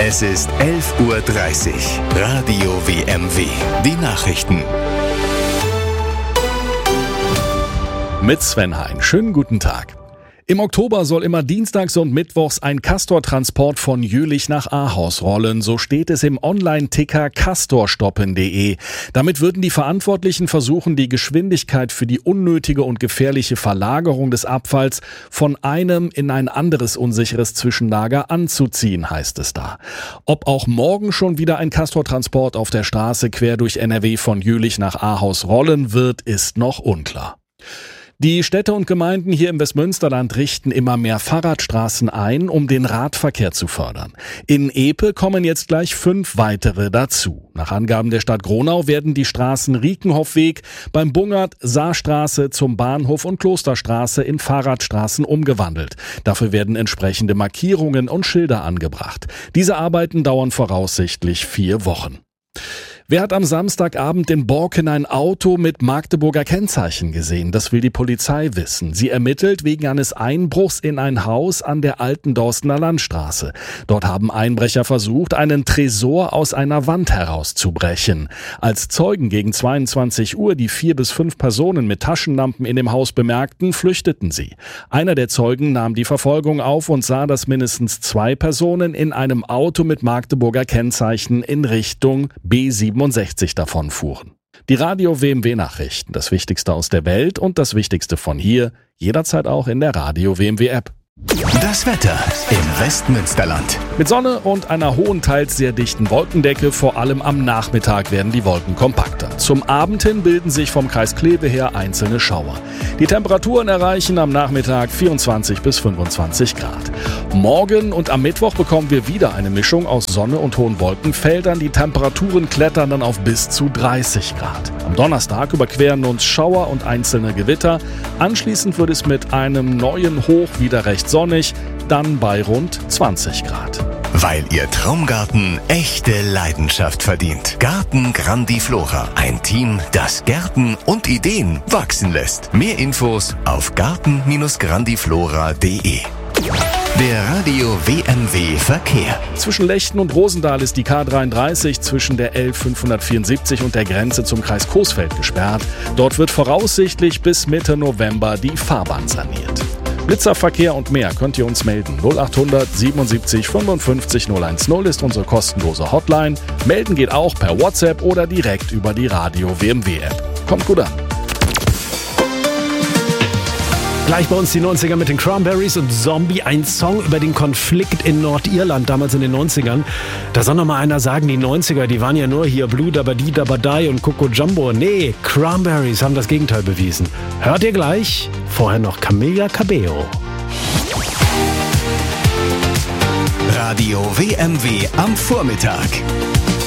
Es ist 11:30 Uhr. Radio WMW. Die Nachrichten. Mit Sven Hein. Schönen guten Tag. Im Oktober soll immer dienstags und mittwochs ein Castor-Transport von Jülich nach Ahaus rollen. So steht es im Online-Ticker castorstoppen.de. Damit würden die Verantwortlichen versuchen, die Geschwindigkeit für die unnötige und gefährliche Verlagerung des Abfalls von einem in ein anderes unsicheres Zwischenlager anzuziehen, heißt es da. Ob auch morgen schon wieder ein Castor-Transport auf der Straße quer durch NRW von Jülich nach Ahaus rollen wird, ist noch unklar. Die Städte und Gemeinden hier im Westmünsterland richten immer mehr Fahrradstraßen ein, um den Radverkehr zu fördern. In Epe kommen jetzt gleich 5 weitere dazu. Nach Angaben der Stadt Gronau werden die Straßen Riekenhoffweg, beim Bungert, Saarstraße zum Bahnhof und Klosterstraße in Fahrradstraßen umgewandelt. Dafür werden entsprechende Markierungen und Schilder angebracht. Diese Arbeiten dauern voraussichtlich 4 Wochen. Wer hat am Samstagabend in Borken ein Auto mit Magdeburger Kennzeichen gesehen? Das will die Polizei wissen. Sie ermittelt wegen eines Einbruchs in ein Haus an der alten Dorstener Landstraße. Dort haben Einbrecher versucht, einen Tresor aus einer Wand herauszubrechen. Als Zeugen gegen 22 Uhr die 4 bis 5 Personen mit Taschenlampen in dem Haus bemerkten, flüchteten sie. Einer der Zeugen nahm die Verfolgung auf und sah, dass mindestens 2 Personen in einem Auto mit Magdeburger Kennzeichen in Richtung B67 davon fuhren. Die Radio WMW Nachrichten, das Wichtigste aus der Welt und das Wichtigste von hier, jederzeit auch in der Radio WMW App. Das Wetter im Westmünsterland. Mit Sonne und einer hohen, teils sehr dichten Wolkendecke, vor allem am Nachmittag werden die Wolken kompakter. Zum Abend hin bilden sich vom Kreis Kleve her einzelne Schauer. Die Temperaturen erreichen am Nachmittag 24 bis 25 Grad. Morgen und am Mittwoch bekommen wir wieder eine Mischung aus Sonne und hohen Wolkenfeldern. Die Temperaturen klettern dann auf bis zu 30 Grad. Am Donnerstag überqueren uns Schauer und einzelne Gewitter. Anschließend wird es mit einem neuen Hoch wieder recht sonnig, dann bei rund 20 Grad. Weil Ihr Traumgarten echte Leidenschaft verdient. Garten Grandiflora. Ein Team, das Gärten und Ideen wachsen lässt. Mehr Infos auf garten-grandiflora.de. Der Radio WMW Verkehr. Zwischen Lechten und Rosendahl ist die K33 zwischen der L574 und der Grenze zum Kreis Coesfeld gesperrt. Dort wird voraussichtlich bis Mitte November die Fahrbahn saniert. Blitzerverkehr und mehr könnt ihr uns melden. 0800 77 55 010 ist unsere kostenlose Hotline. Melden geht auch per WhatsApp oder direkt über die Radio WMW App. Kommt gut an. Gleich bei uns die 90er mit den Cranberries und Zombie, ein Song über den Konflikt in Nordirland, damals in den 90ern. Da soll noch mal einer sagen, die 90er, die waren ja nur hier Blue Dabadi Dabadai und Coco Jumbo. Nee, Cranberries haben das Gegenteil bewiesen. Hört ihr gleich, vorher noch Camila Cabello. Radio WMW am Vormittag.